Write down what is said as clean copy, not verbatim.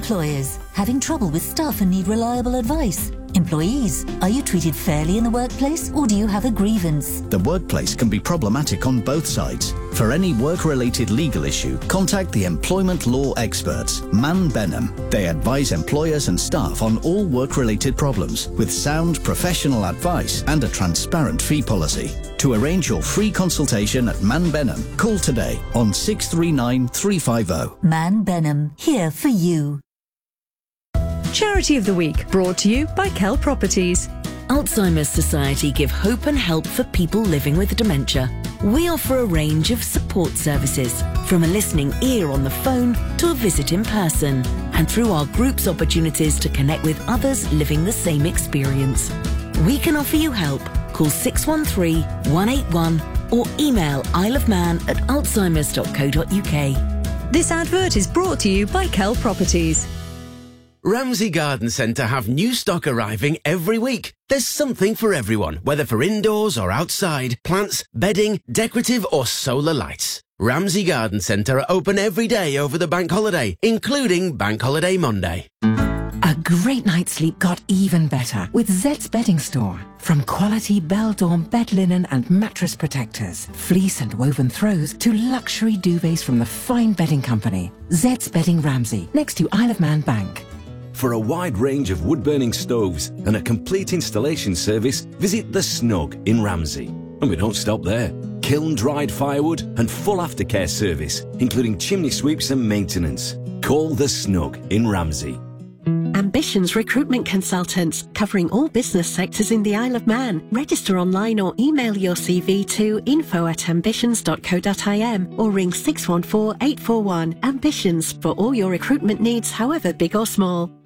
Employers, having trouble with staff and need reliable advice? Employees, are you treated fairly in the workplace or do you have a grievance? The workplace can be problematic on both sides. For any work-related legal issue, contact the employment law experts, Man Benham. They advise employers and staff on all work-related problems with sound professional advice and a transparent fee policy. To arrange your free consultation at Man Benham, call today on 639 350. Man Benham, here for you. Charity of the Week, brought to you by Kell Properties. Alzheimer's Society give hope and help for people living with dementia. We offer a range of support services, from a listening ear on the phone to a visit in person, and through our group's opportunities to connect with others living the same experience. We can offer you help. Call 613 181 or email isleofman@alzheimers.co.uk. This advert is brought to you by Kell Properties. Ramsey Garden Centre have new stock arriving every week. There's something for everyone, whether for indoors or outside, plants, bedding, decorative or solar lights. Ramsey Garden Centre are open every day over the bank holiday, including Bank Holiday Monday. A great night's sleep got even better with Zed's Bedding Store. From quality Beldorm bed linen and mattress protectors, fleece and woven throws to luxury duvets from the fine bedding company. Zed's Bedding Ramsey, next to Isle of Man Bank. For a wide range of wood-burning stoves and a complete installation service, visit The Snug in Ramsey. And we don't stop there. Kiln-dried firewood and full aftercare service, including chimney sweeps and maintenance. Call The Snug in Ramsey. Ambitions Recruitment Consultants, covering all business sectors in the Isle of Man. Register online or email your CV to info@ambitions.co.im or ring 614 841. Ambitions, for all your recruitment needs, however big or small.